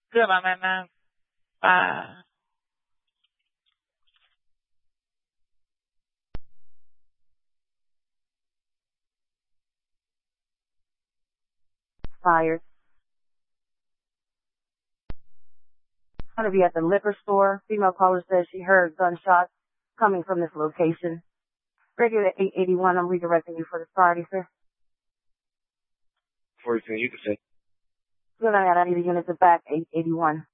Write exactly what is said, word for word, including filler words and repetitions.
Good on that now. Bye. Fired. Going to be at the liquor store. Female caller says she heard gunshots coming from this location. Regular eight eighty-one, I'm redirecting you for the priority, sir. fourteen, you can say. Good, I got I need a unit to back eight eighty-one.